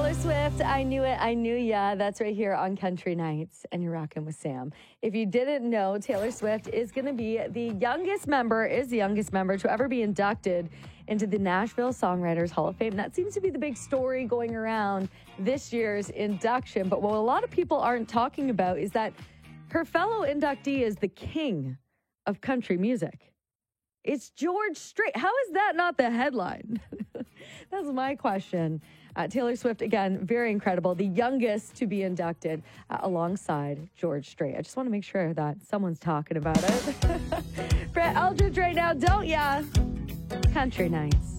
Taylor Swift, I Knew It, I Knew Ya. That's right here on Country Nights, and you're rocking with Sam. If you didn't know, Taylor Swift is going to be the youngest member to ever be inducted into the Nashville Songwriters Hall of Fame. That seems to be the big story going around this year's induction. But what a lot of people aren't talking about is that her fellow inductee is the king of country music. It's George Strait. How is that not the headline? That's my question. Taylor Swift, again, very incredible. The youngest to be inducted alongside George Strait. I just want to make sure that someone's talking about it. Brett Eldridge right now, don't ya? Country Nights.